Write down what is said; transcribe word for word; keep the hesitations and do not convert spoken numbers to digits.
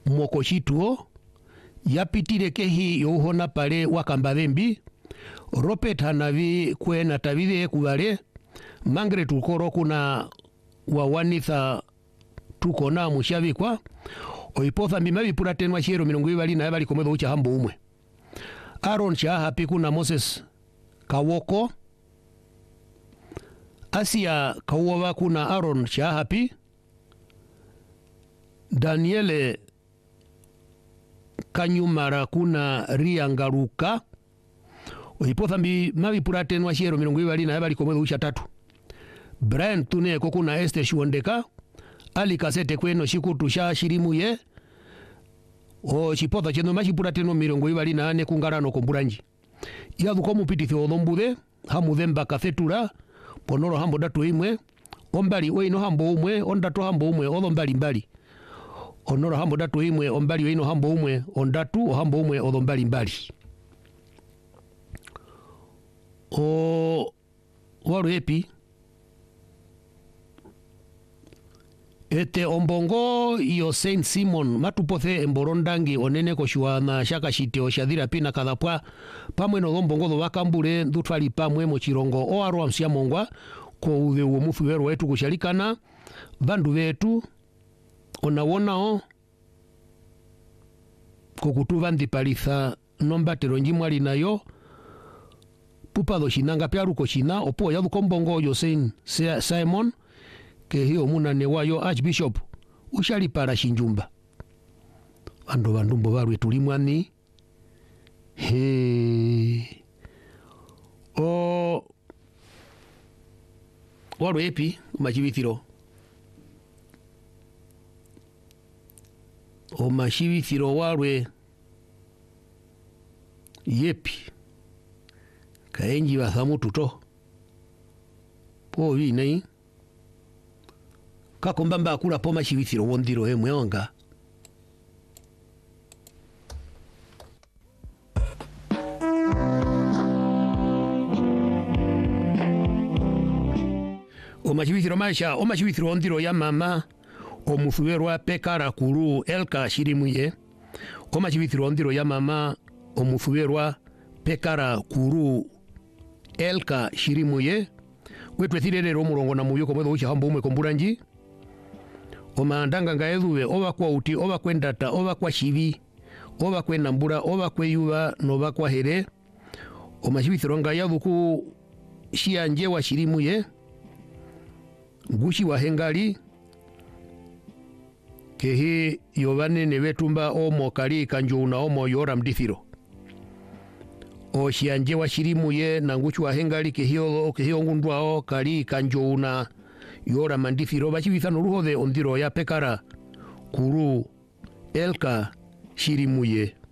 mokoshituo yapitire kehi yohona pale wakambavembi ropet hanavi kwena tavide kubale mangre tukoro kuna wawanitha tukona mushavikwa oipotha mimavi puratenwa shero milongo ibali na bali komwe ucha hambo umwe Aaron cha hapi kuna Moses Kawoko Asia Kawowa kuna Aaron cha hapi Daniele Kanyumara kuna Ria Ngaruka oipotha mimavi puratenwa shero milongo ibali na bali komwe ucha tatu Brian Tune kuna Esther Shuondeka Ali Kasete kweno shikutu sha shirimuye o chipotha cheno machipura teno mirongo ibali na ane kungarano komburanji yathu komupitithi othombude hamudhemba kathetura ponoro hambo datu imwe ombali weino hambo umwe ondatu hambo umwe othombali mbali onoro hambo datu imwe ombali weino hambo umwe ondatu hambo umwe othombali mbali o waru epi ete ombongo iyo Saint Simon matupothe emborondangi onene koshua na shaka shite oshadhira pina kadhapwa pamwe no ombongo do wakambure ndutwali pamwe mochirongo o aro amsia mongwa ko uwe umufu wero wetu kushalikana bandu wetu onawonao kokutuva ndipalitha nombatero njimwali nayo pupa do shinanga pyaruko shina opo yadu kombongo yo Saint Simon ke hiyo muna newayo Archbishop ushali para shinjumba ando bandumbo barwe tulimwani he o waro epi machibithiro o machibithiro warwe yepi kaenji bathamu tuto po vinei kakombamba akula poma chivithiro wondiro emwe onga omachivithiro maisha omachivithiro wondiro ya mama omuthuwerwa pekara kuru Elka shirimuye omachivithiro wondiro ya mama omuthuwerwa pekara kuru Elka shirimuye wetwethirerero omurongo na muyo komwe ucha hambo umwe komburanji omandanga ngaedhuwe oba kwa uti oba kwendata oba kwa shivi oba kwenambura oba kweyuba noba kwa here omashibithiro ngayadhuku shianje wa shirimuye ngushi wa hengali kehi yovanene vetumba omo kali kanjuna omo yora mdithiro o shianje wa shirimuye na ngushi wa hengali kehiyo kehiyo ngundwao kali kanjuna yora mandithiro bachibithano ruhode ondiro ya pekara kuru Elka shirimuye